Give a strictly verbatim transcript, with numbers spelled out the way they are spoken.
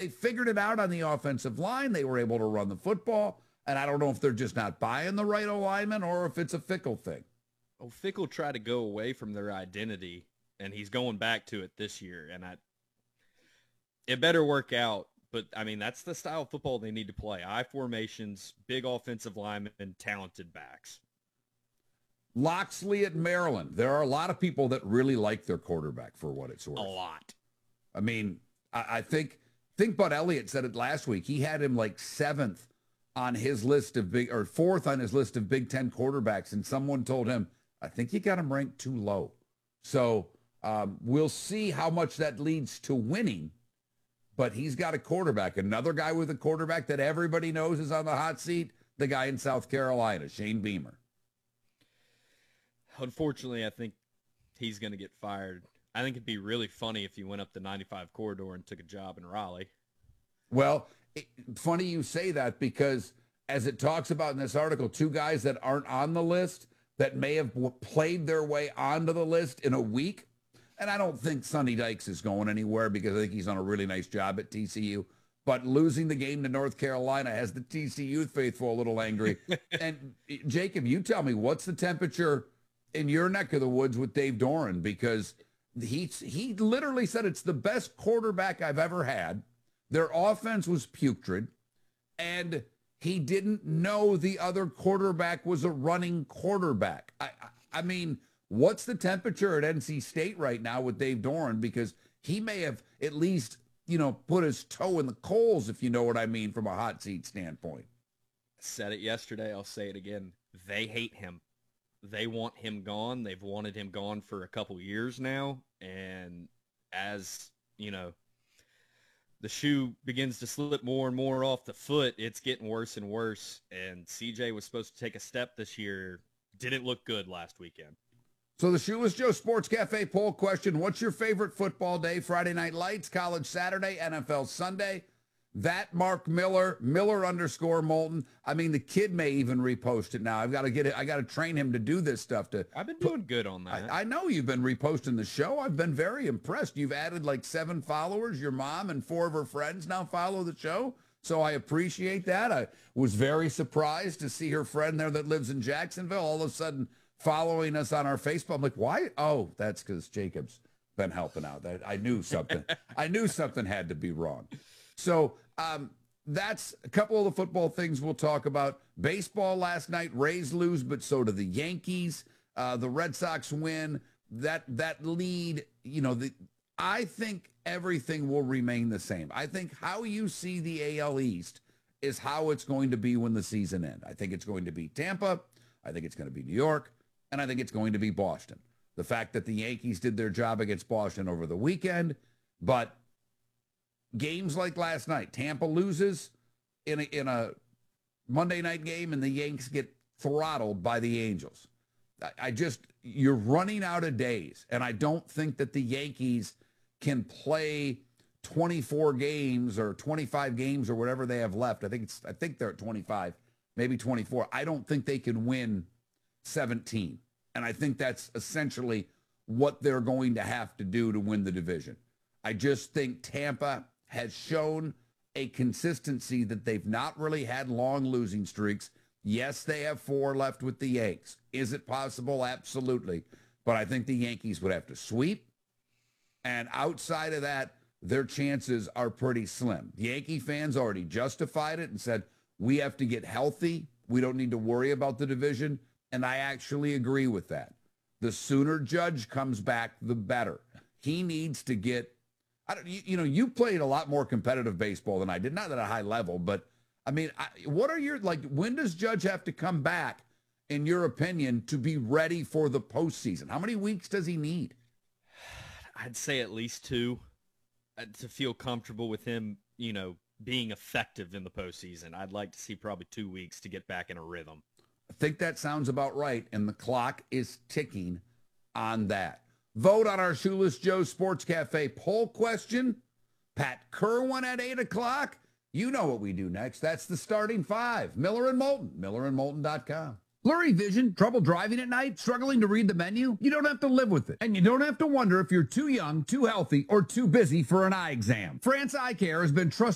they figured it out on the offensive line. They were able to run the football. And I don't know if they're just not buying the right alignment or if it's a Fickle thing. Well, Fickle tried to go away from their identity, and he's going back to it this year. And I, it better work out. But, I mean, that's the style of football they need to play. I formations, big offensive linemen, and talented backs. Loxley at Maryland. There are a lot of people that really like their quarterback for what it's worth. A lot. I mean, I, I think think Bud Elliott said it last week. He had him like seventh on his list of big, or fourth on his list of Big Ten quarterbacks, and someone told him, I think you got him ranked too low. So um, we'll see how much that leads to winning. But he's got a quarterback. Another guy with a quarterback that everybody knows is on the hot seat, the guy in South Carolina, Shane Beamer. Unfortunately, I think he's going to get fired. I think it'd be really funny if he went up the ninety-five corridor and took a job in Raleigh. Well, it, funny you say that, because as it talks about in this article, two guys that aren't on the list that may have played their way onto the list in a week. And I don't think Sonny Dykes is going anywhere, because I think he's done a really nice job at T C U. But losing the game to North Carolina has the T C U faithful a little angry. And Jacob, you tell me, what's the temperature in your neck of the woods with Dave Doran? Because he, he literally said it's the best quarterback I've ever had. Their offense was putrid. And he didn't know the other quarterback was a running quarterback. I, I, I mean... What's the temperature at N C State right now with Dave Doran? Because he may have at least, you know, put his toe in the coals, if you know what I mean, from a hot seat standpoint. Said it yesterday. I'll say it again. They hate him. They want him gone. They've wanted him gone for a couple years now. And as, you know, the shoe begins to slip more and more off the foot, it's getting worse and worse. And C J was supposed to take a step this year. Didn't look good last weekend. So the Shoeless Joe Sports Cafe poll question: what's your favorite football day? Friday Night Lights, College Saturday, N F L Sunday. That Mark Miller, Miller underscore Moulton. I mean, the kid may even repost it now. I've got to get it. I got to train him to do this stuff. To I've been doing good on that. I, I know you've been reposting the show. I've been very impressed. You've added like seven followers. Your mom and four of her friends now follow the show. So I appreciate that. I was very surprised to see her friend there that lives in Jacksonville all of a sudden following us on our Facebook. I'm like, why? Oh, that's because Jacob's been helping out. That I knew something. I knew something had to be wrong. So um, that's a couple of the football things we'll talk about. Baseball last night, Rays lose, but so do the Yankees. Uh, the Red Sox win. That that lead, you know, the I think everything will remain the same. I think how you see the A L East is how it's going to be when the season ends. I think it's going to be Tampa. I think it's going to be New York. And I think it's going to be Boston. The fact that the Yankees did their job against Boston over the weekend, but games like last night, Tampa loses in a, in a Monday night game and the Yanks get throttled by the Angels. I, I just, you're running out of days. And I don't think that the Yankees can play twenty-four games or twenty-five games or whatever they have left. I think it's, I think they're at twenty-five, maybe twenty-four. I don't think they can win seventeen. And I think that's essentially what they're going to have to do to win the division. I just think Tampa has shown a consistency that they've not really had long losing streaks. Yes, they have four left with the Yanks. Is it possible? Absolutely. But I think the Yankees would have to sweep. And outside of that, their chances are pretty slim. Yankee fans already justified it and said, we have to get healthy. We don't need to worry about the division. And I actually agree with that. The sooner Judge comes back, the better. He needs to get, I don't, you, you know, you played a lot more competitive baseball than I did, not at a high level, but I mean, I, what are your, like, when does Judge have to come back, in your opinion, to be ready for the postseason? How many weeks does he need? I'd say at least two uh, to feel comfortable with him, you know, being effective in the postseason. I'd like to see probably two weeks to get back in a rhythm. I think that sounds about right, and the clock is ticking on that. Vote on our Shoeless Joe Sports Cafe poll question. Pat Kerwin at eight o'clock. You know what we do next. That's the starting five. Miller and Moulton, miller and moulton dot com. Blurry vision, trouble driving at night, struggling to read the menu? You don't have to live with it. And you don't have to wonder if you're too young, too healthy, or too busy for an eye exam. France Eye Care has been trusted